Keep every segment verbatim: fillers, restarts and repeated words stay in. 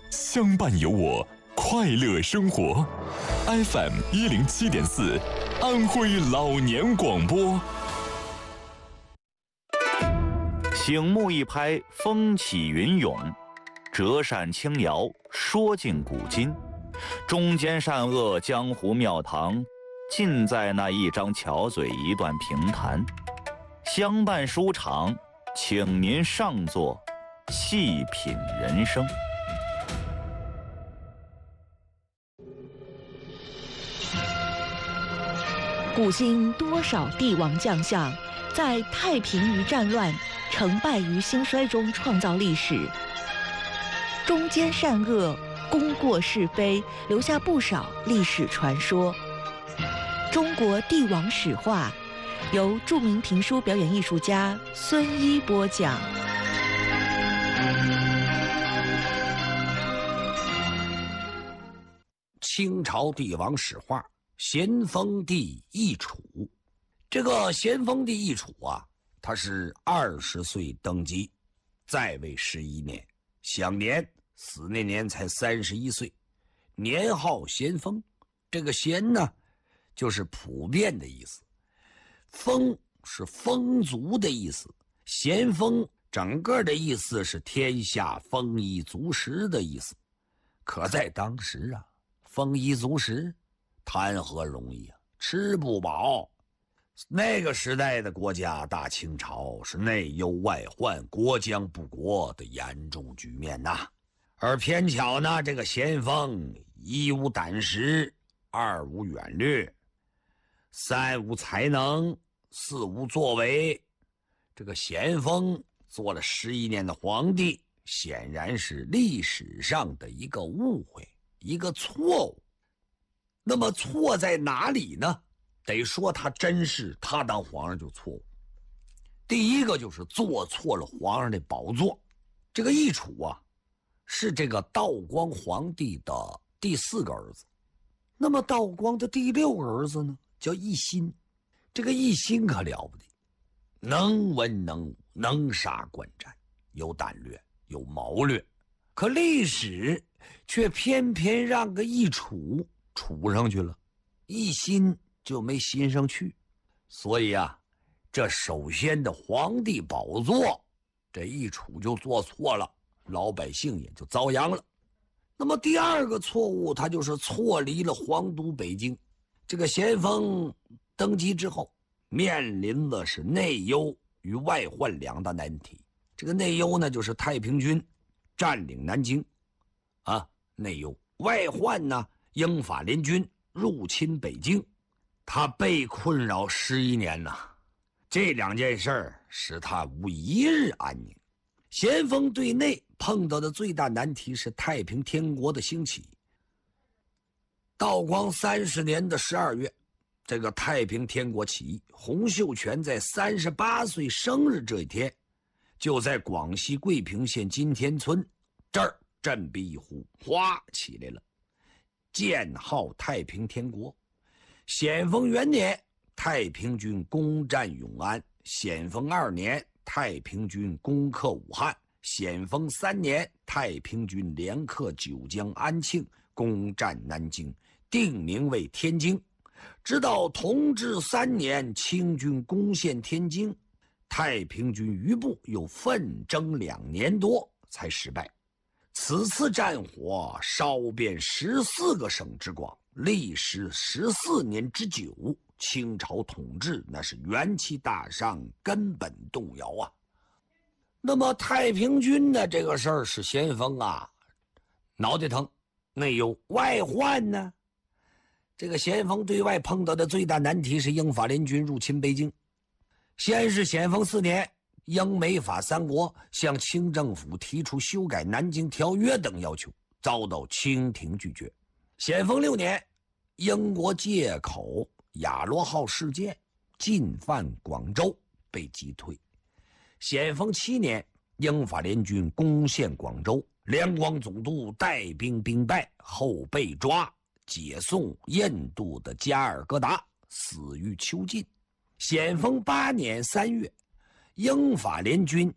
相伴有我，快乐生活。F M 一零七点四，安徽老年广播。 醒目一拍，风起云涌；折扇轻摇，说尽古今。中间善恶，江湖庙堂，尽在那一张巧嘴，一段评弹。相伴书场，请您上座，细品人生。 古今多少帝王将相，在太平于战乱、成败于兴衰中创造历史。中间善恶，功过是非，留下不少历史传说。中国帝王史话，由著名评书表演艺术家孙一播讲。 清朝帝王史话，咸丰帝奕楚。这个咸丰帝奕楚啊，他是二十岁登基，在位十一年，享年死那年才三十一岁，年号咸丰。这个咸呢，就是普遍的意思，丰是丰足的意思，咸丰整个的意思是天下丰衣足食的意思。可在当时啊，丰衣足食谈何容易啊，吃不饱。那个时代的国家大清朝是内忧外患、国将不国的严重局面呐。而偏巧呢，这个咸丰一无胆识，二无远虑，三无才能，四无作为。这个咸丰做了十一年的皇帝，显然是历史上的一个误会，一个错误。那么错在哪里呢？得说他真是他当皇上就错误。第一个就是坐错了皇上的宝座。这个奕楚啊，是这个道光皇帝的第四个儿子。那么道光的第六个儿子呢，叫奕欣。这个奕欣可了不得，能文能武，能杀惯战，有胆略，有谋略。可历史却偏偏让个奕楚处上去了，奕欣就没欣上去。所以啊，这首先的皇帝宝座，这奕楚就做错了，老百姓也就遭殃了。那么第二个错误，他就是错离了皇都北京。这个咸丰登基之后，面临的是内忧与外患两大难题。这个内忧呢，就是太平军占领南京啊，内忧；外患呢，英法联军入侵北京。他被困扰十一年呐，这两件事儿使他无一日安宁。咸丰对内碰到的最大难题是太平天国的兴起。道光三十年的十二月，这个太平天国起义，洪秀全在三十八岁生日这一天，就在广西桂平县金田村这儿振臂一呼，哗起来了，建号太平天国。咸丰元年，太平军攻占永安；咸丰二年，太平军攻克武汉；咸丰三年，太平军连克九江安庆，攻占南京，定名为天京。直到同治三年，清军攻陷天津，太平军余部又奋争两年多才失败。此次战火烧遍十四个省之广，历时十四年之久，清朝统治那是元气大伤，根本动摇啊。那么太平军的这个事儿是咸丰啊脑袋疼，内忧外患呢。这个咸丰对外碰到的最大难题是英法联军入侵北京。先是咸丰四年，英美法三国向清政府提出修改南京条约等要求，遭到清廷拒绝。咸丰六年，英国借口亚罗号事件进犯广州，被击退。咸丰七年，英法联军攻陷广州，两广总督带兵兵败后被抓，解送印度的加尔各答，死于囚禁。咸丰八年三月，英法联军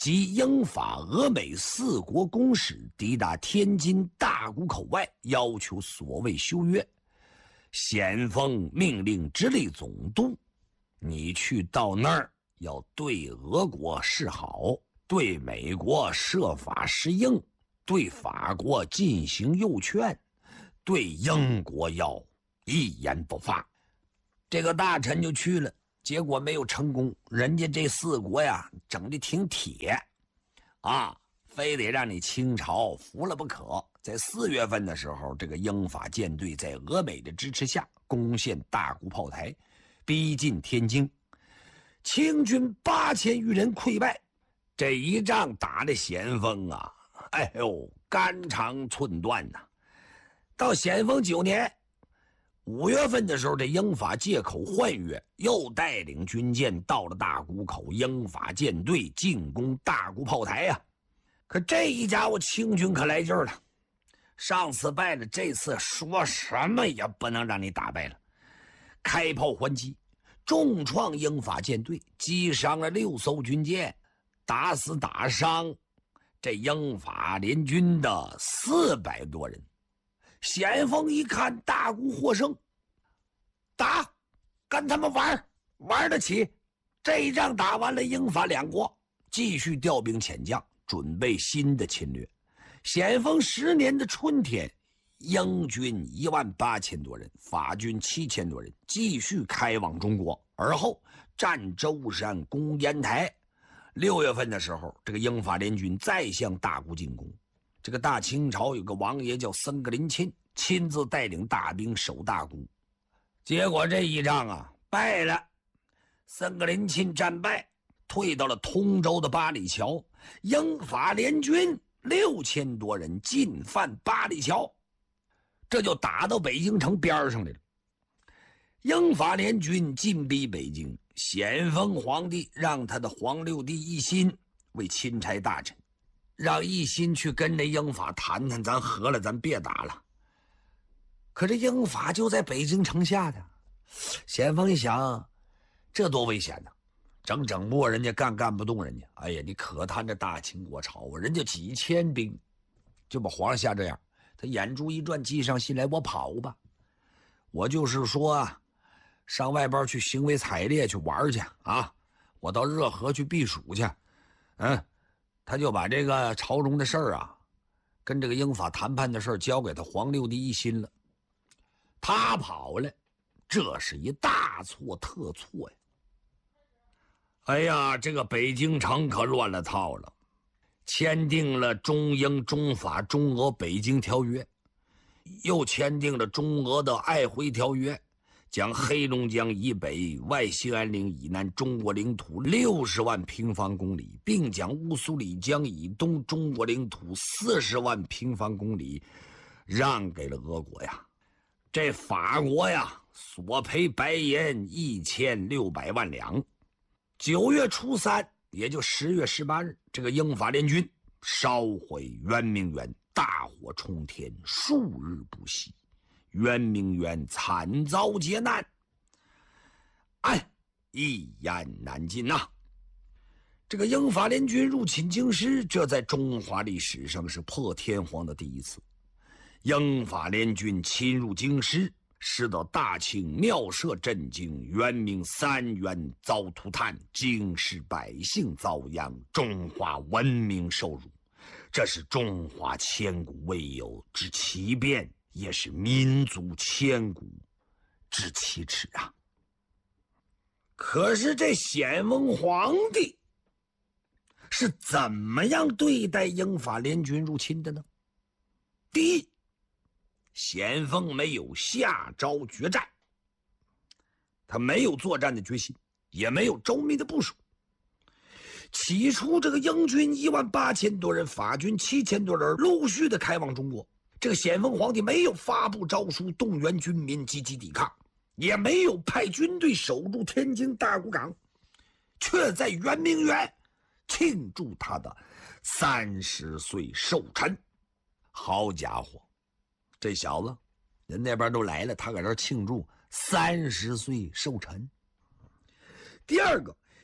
即英法俄美四国公使抵达天津大沽口外，要求所谓修约。咸丰命令直隶总督，你去到那儿要对俄国示好，对美国设法施应，对法国进行诱劝，对英国要一言不发。这个大臣就去了，结果没有成功。人家这四国呀整得挺铁啊，非得让你清朝服了不可。在四月份的时候，这个英法舰队在俄美的支持下攻陷大沽炮台，逼近天津，清军八千余人溃败。这一仗打的咸丰啊，哎呦，肝肠寸断呐、啊！到咸丰九年五月份的时候，这英法借口换约，又带领军舰到了大沽口，英法舰队进攻大沽炮台呀、啊。可这一家伙清军可来劲儿了，上次败了，这次说什么也不能让你打败了。开炮还击，重创英法舰队，击伤了六艘军舰，打死打伤这英法联军的四百多人。咸丰一看大沽获胜，打，跟他们玩，玩得起。这一仗打完了，英法两国继续调兵遣将，准备新的侵略。咸丰十年的春天，英军一万八千多人，法军七千多人，继续开往中国。而后占舟山，攻烟台。六月份的时候，这个英法联军再向大沽进攻。这个大清朝有个王爷叫僧格林沁，亲自带领大兵守大沽。结果这一仗啊败了，僧格林沁战败，退到了通州的八里桥。英法联军六千多人进犯八里桥，这就打到北京城边上来了。英法联军进逼北京，咸丰皇帝让他的皇六弟奕欣为钦差大臣，让奕欣去跟这英法谈谈，咱和了，咱别打了。可这英法就在北京城下的，咸丰一想，这多危险呢！整整不人家干干不动人家。哎呀，你可叹这大清国朝啊，人家几千兵就把皇上吓这样。他眼珠一转，计上心来，我跑吧，我就是说啊，上外边去行为采猎去玩去啊，我到热河去避暑去。嗯，他就把这个朝中的事儿啊，跟这个英法谈判的事儿交给他皇六弟奕欣了。他跑了，这是一大错特错呀！哎呀，这个北京城可乱了套了，签订了中英中法中俄北京条约，又签订了中俄的瑷珲条约，将黑龙江以北、外兴安岭以南中国领土六十万平方公里，并将乌苏里江以东中国领土四十万平方公里让给了俄国呀。这法国呀，索赔白银一千六百万两。九月初三，也就十月十八日，这个英法联军烧毁圆明园，大火冲天，数日不息，圆明园惨遭劫难，哎，一言难尽呐、啊。这个英法联军入侵京师，这在中华历史上是破天荒的第一次。英法联军侵入京师，使得大清庙社震惊，圆明三元遭涂炭，京师百姓遭殃，中华文明受辱。这是中华千古未有之奇变，也是民族千古之奇耻啊！可是这咸丰皇帝是怎么样对待英法联军入侵的呢？第一，咸丰没有下诏决战，他没有作战的决心，也没有周密的部署。起初这个英军一万八千多人，法军七千多人陆续的开往中国，这个咸丰皇帝没有发布诏书动员军民积极抵抗，也没有派军队守住天津大沽港，却在圆明园庆祝他的三十岁寿辰。好家伙，这小子人那边都来了，他搁这庆祝三十岁寿辰。第二个，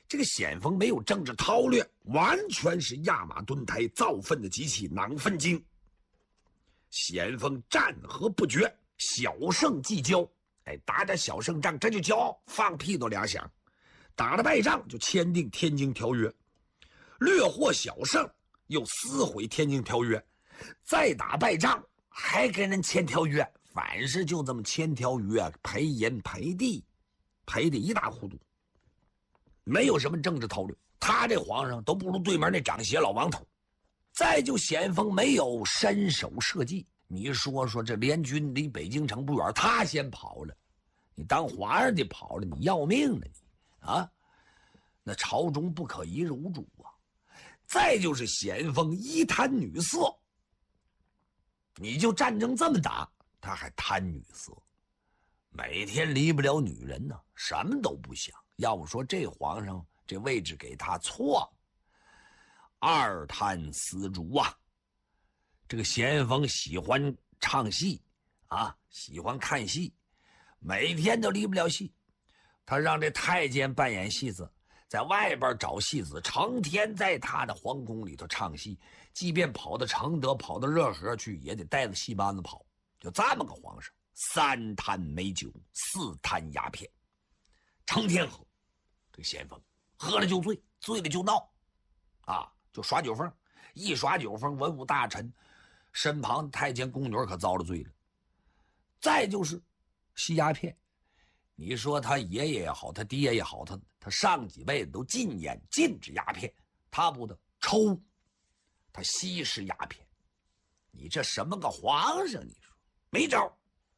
这个咸丰没有政治韬略，完全是压马盾台，造粪的机器，囊粪精。咸丰战和不绝，小胜即骄，哎，打点小胜仗这就骄傲，放屁都俩响。打了败仗就签订天津条约，略获小胜又撕毁天津条约，再打败仗还跟人签条约，凡事就这么签条约，赔银赔地，赔的一塌糊涂，没有什么政治韬略。他这皇上都不如对面那长血老王头。再就咸丰没有伸手社稷，你说说这联军离北京城不远，他先跑了，你当皇上的跑了，你要命了你啊！那朝中不可一日无主啊。再就是咸丰一贪女色，你就战争这么打，他还贪女色，每天离不了女人呢，什么都不想。要不说这皇上这位置给他错，二贪丝竹啊。这个咸丰喜欢唱戏啊，喜欢看戏，每天都离不了戏。他让这太监扮演戏子，在外边找戏子，成天在他的皇宫里头唱戏，即便跑到承德跑到热河去，也得带着戏班子跑。就这么个皇上，三贪美酒，四贪鸦片，成天喝。这个咸丰喝了就醉，醉了就闹啊，就耍酒疯。一耍酒疯，文武大臣身旁太监宫女可遭了罪了。再就是吸鸦片，你说他爷爷也好，他爹也好，他他上几辈子都禁烟禁止鸦片，他不得抽，他吸食鸦片。你这什么个皇上？你说没招。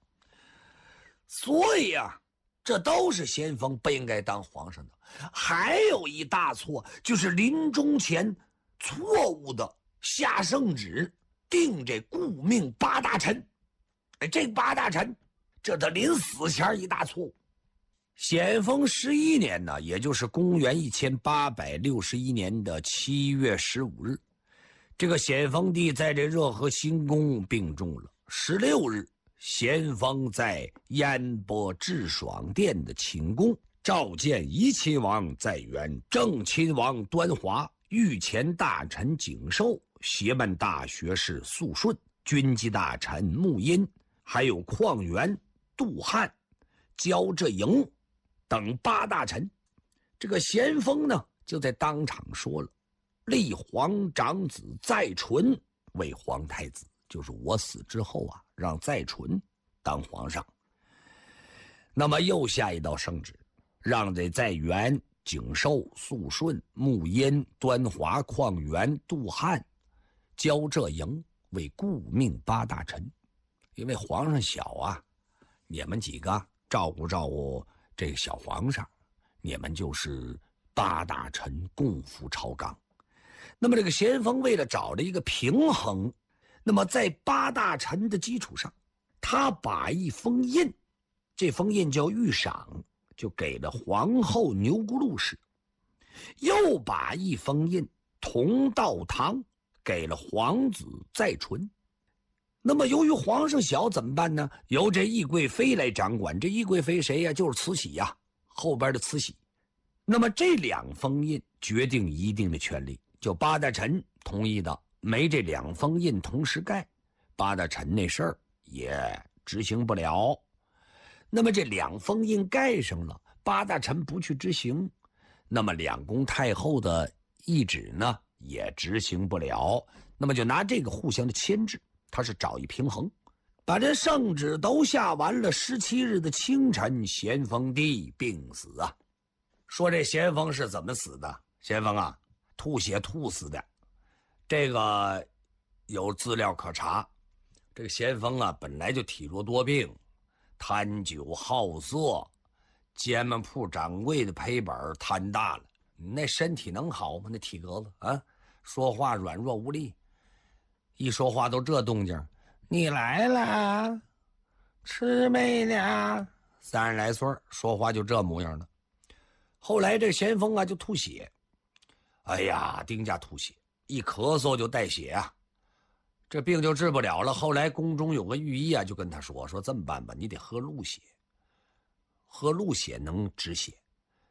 所以啊，这都是咸丰不应该当皇上的。还有一大错，就是临终前错误的下圣旨定这顾命八大臣。哎，这八大臣，这他临死前一大错误。咸丰十一年呢，也就是公元一千八百六十一年的七月十五日，这个咸丰帝在这热河行宫病重了。十六日，咸丰在烟波智爽殿的寝宫召见怡亲王在元、正亲王端华、御前大臣景寿、协办大学士肃顺、军机大臣穆荫，还有况元、杜汉、焦浙营等八大臣。这个咸丰呢，就在当场说了，立皇长子载淳为皇太子，就是我死之后啊，让载淳当皇上。那么又下一道圣旨，让这载元、景寿、肃顺、穆荫、端华、况元、杜汉、焦浙营为顾命八大臣。因为皇上小啊，你们几个照顾照顾这个小皇上，你们就是八大臣共赴朝纲。那么这个咸丰为了找了一个平衡，那么在八大臣的基础上，他把一封印，这封印叫御赏，就给了皇后钮钴禄氏，又把一封印同道堂给了皇子载淳。那么由于皇上小怎么办呢？由这懿贵妃来掌管。这懿贵妃谁呀？就是慈禧呀，后边的慈禧。那么这两封印决定一定的权利，就八大臣同意的，没这两封印同时盖，八大臣那事儿也执行不了。那么这两封印盖上了，八大臣不去执行，那么两宫太后的懿旨呢也执行不了。那么就拿这个互相的牵制，他是找一平衡。把这圣旨都下完了，十七日的清晨，咸丰帝病死啊。说这咸丰是怎么死的？咸丰啊，吐血吐死的，这个有资料可查。这个咸丰啊，本来就体弱多病，贪酒好色，煎饼铺掌柜的赔本贪大了，那身体能好吗？那体格子啊，说话软弱无力，一说话都这动静。你来了，吃没呢？三十来岁，说话就这模样的。后来这咸丰啊就吐血，哎呀，丁家吐血，一咳嗽就带血啊，这病就治不了了。后来宫中有个御医啊，就跟他说说这么办吧，你得喝鹿血，喝鹿血能止血。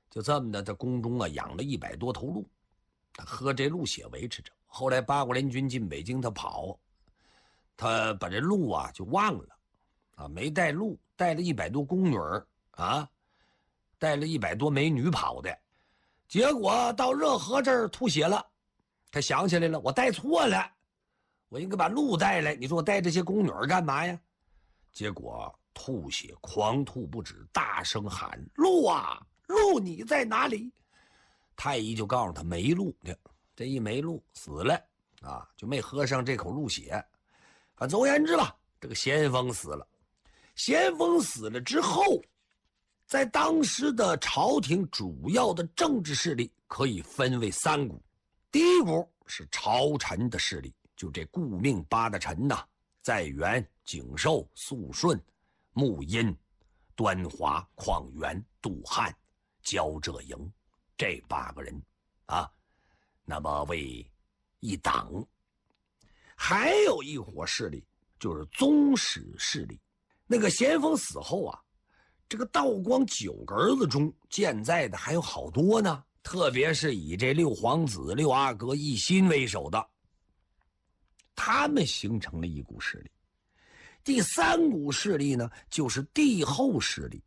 就这么的，这宫中啊养了一百多头鹿，他喝这鹿血维持着。后来八国联军进北京，他跑，他把这鹿啊就忘了，啊，没带鹿，带了一百多宫女儿啊，带了一百多美女跑的，结果到热河这儿吐血了，他想起来了，我带错了，我应该把鹿带来，你说我带这些宫女儿干嘛呀？结果吐血狂吐不止，大声喊：鹿啊，鹿你在哪里？太医就告诉他没鹿呢，这一没鹿死了啊，就没喝上这口鹿血。反总而言之吧，这个咸丰死了。咸丰死了之后，在当时的朝廷主要的政治势力可以分为三股。第一股是朝臣的势力，就这顾命八大臣呐、啊，在元、景寿、肃顺、穆荫、端华、况元、杜汉、焦浙营这八个人啊，那么为一党。还有一伙势力就是宗室势力。那个咸丰死后啊，这个道光九个儿子中健在的还有好多呢，特别是以这六皇子六阿哥奕欣为首的，他们形成了一股势力。第三股势力呢，就是帝后势力。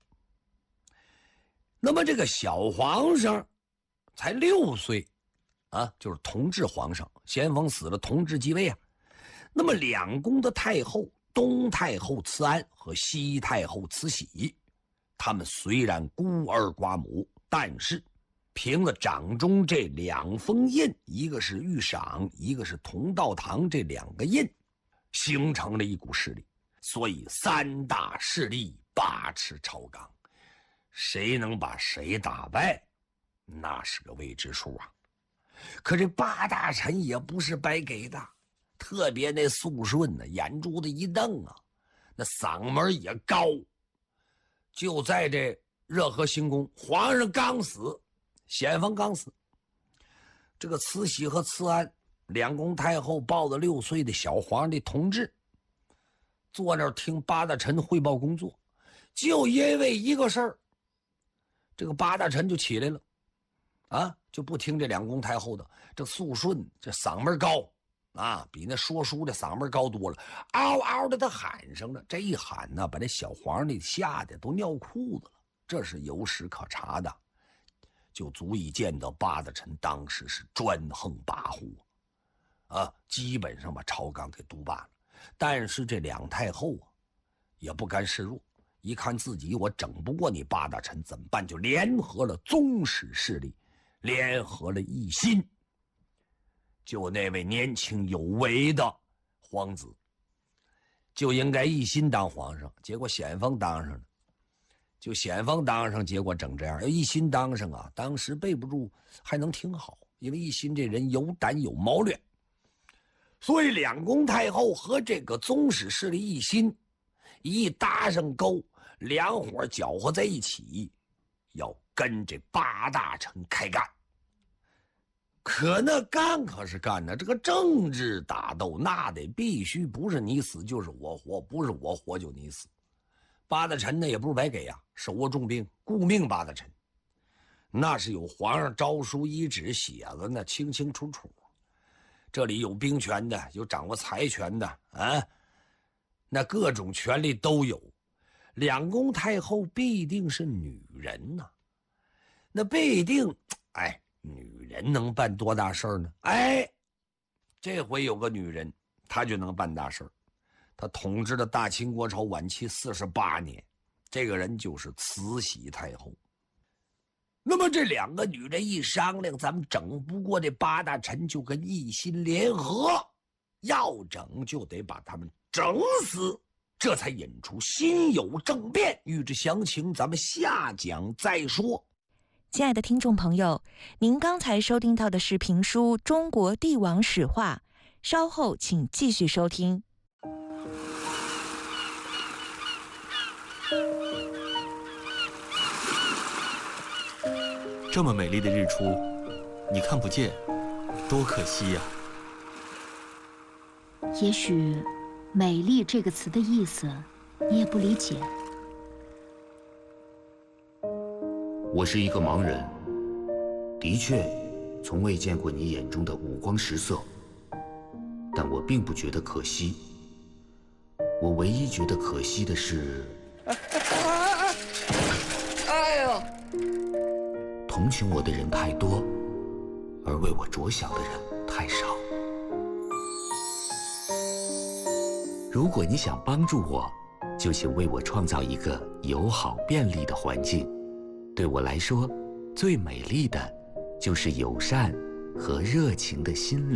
那么这个小皇上才六岁啊，就是同治皇上，咸丰死了，同治继位啊。那么两宫的太后，东太后慈安和西太后慈禧，他们虽然孤儿寡母，但是凭了掌中这两封印，一个是御赏，一个是同道堂，这两个印形成了一股势力。所以三大势力把持朝纲，谁能把谁打败，那是个未知数啊。可这八大臣也不是白给的，特别那肃顺呢，眼珠子一瞪啊，那嗓门也高。就在这热河行宫，皇上刚死，咸丰刚死，这个慈禧和慈安两宫太后抱着六岁的小皇帝同治，坐那儿听八大臣汇报工作。就因为一个事儿，这个八大臣就起来了啊，就不听这两宫太后的。这肃顺这嗓门高啊，比那说书的嗓门高多了，嗷嗷的他喊上了。这一喊呢，把这小皇帝吓得都尿裤子了，这是有史可查的，就足以见到八大臣当时是专横跋扈啊，基本上把朝纲给督办了。但是这两太后啊，也不甘示弱，一看自己我整不过你八大臣怎么办，就联合了宗室势力，联合了奕欣，就那位年轻有为的皇子，就应该奕欣当皇上，结果咸丰当上了。就咸丰当上，结果整这样。奕欣当上啊，当时备不住还能挺好，因为奕欣这人有胆有谋略，所以两宫太后和这个宗室势力奕欣一搭上钩，两伙搅和在一起，要跟这八大臣开干。可那干可是干呢，这个政治打斗那得必须不是你死就是我活，不是我活就你死。八大臣呢也不是白给呀、啊，手握重兵，顾命八大臣，那是有皇上诏书遗旨写的呢，清清楚楚。这里有兵权的，有掌握财权的啊，那各种权力都有。两宫太后必定是女人呐、啊，那必定，哎，女人能办多大事儿呢？哎，这回有个女人，她就能办大事儿。她统治了大清国朝晚期四十八年，这个人就是慈禧太后。那么这两个女人一商量，咱们整不过这八大臣，就跟奕欣联合，要整就得把他们整死，这才引出辛酉政变。欲知详情，咱们下讲再说。 亲爱的听众朋友，您刚才收听到的是评书《中国帝王史话》，稍后请继续收听。 这么美丽的日出，你看不见，多可惜呀！ 也许“美丽”这个词的意思，你也不理解。 我是一个盲人，的确，从未见过你眼中的五光十色，但我并不觉得可惜。我唯一觉得可惜的是，哎呦，同情我的人太多，而为我着想的人太少。如果你想帮助我，就请为我创造一个友好便利的环境。对我来说，最美丽的就是友善和热情的心灵。